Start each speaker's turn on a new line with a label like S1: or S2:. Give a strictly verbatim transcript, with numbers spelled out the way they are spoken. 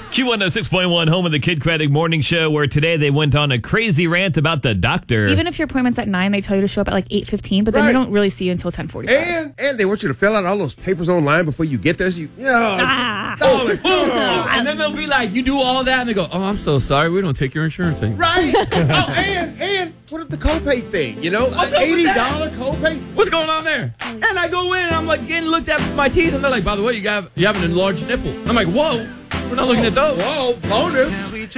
S1: Q one oh six point one, home of the Kid Craddock Morning Show, where today they went on a crazy rant about the doctor.
S2: Even if your appointment's at nine, they tell you to show up at like eight fifteen, but then
S3: Right.
S2: they don't really see you until ten forty-five.
S3: And and they want you to fill out all those papers online before you get there. So you, yeah,
S2: Ah.
S3: darling,
S4: Oh, and then they'll be like, you do all that, and they go, oh, I'm so sorry, we don't take your insurance anymore.
S3: right? Oh, and and what if the copay thing? You know,
S4: What's
S3: an
S4: up with
S3: eighty
S4: that?
S3: dollar copay.
S4: What's going on there? And I go in, and I'm like getting looked at for my teeth, and they're like, by the way, you got you have an enlarged nipple. I'm like, whoa, we're not looking at those.
S3: Whoa, bonus.